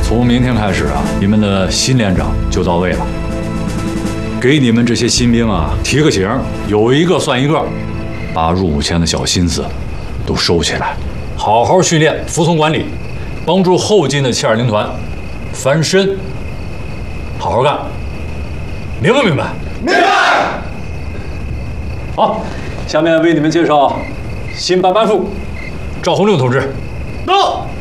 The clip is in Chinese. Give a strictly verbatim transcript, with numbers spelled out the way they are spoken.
从明天开始啊，你们的新连长就到位了。给你们这些新兵啊提个醒，有一个算一个，把入伍前的小心思都收起来，好好训练，服从管理，帮助后进的七二零团翻身，好好干，明不明白？ 明白。 好，下面为你们介绍新班班副赵红六同志。 到。